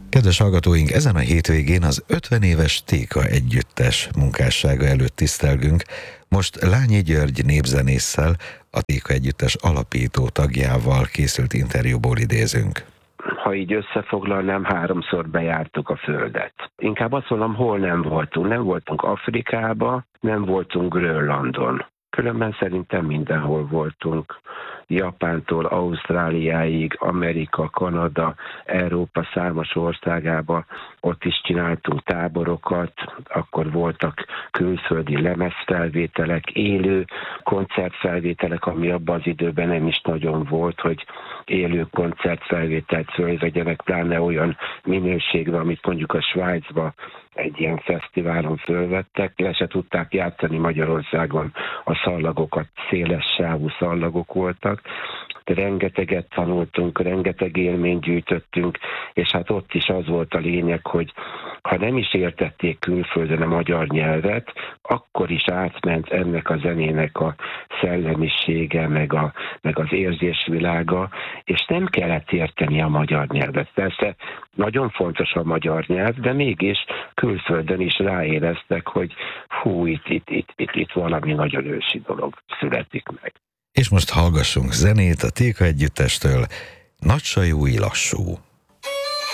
Kedves hallgatóink, ezen a hétvégén az 50 éves Téka együttes munkássága előtt tisztelgünk. Most Lányi György népzenésszel, a Téka együttes alapító tagjával készült interjúból idézünk. Ha így összefoglalnám, 3-szor bejártuk a Földet. Inkább azt mondom, hol nem voltunk. Nem voltunk Afrikába, nem voltunk Grönlandon. Különben szerintem mindenhol voltunk. Japántól Ausztráliáig, Amerika, Kanada, Európa számos országába, ott is csináltunk táborokat, akkor voltak külföldi lemezfelvételek, élő koncertfelvételek, ami abban az időben nem is nagyon volt, hogy élő koncertfelvételt fölvegyenek, pláne olyan minőségben, amit mondjuk a Svájcba egy ilyen fesztiválon fölvettek, le se tudták játszani Magyarországon a szallagokat, széles sávú szallagok voltak, de rengeteget tanultunk, rengeteg élményt gyűjtöttünk, és hát ott is az volt a lényeg, hogy ha nem is értették külföldön a magyar nyelvet, akkor is átment ennek a zenének a szellemisége, meg az érzésvilága, és nem kellett érteni a magyar nyelvet. Persze nagyon fontos a magyar nyelv, de mégis külföldön is ráéreztek, hogy hú, itt valami nagyon ősi dolog születik meg. És most hallgassunk zenét a Téka együttestől, Nagysajúi lassú.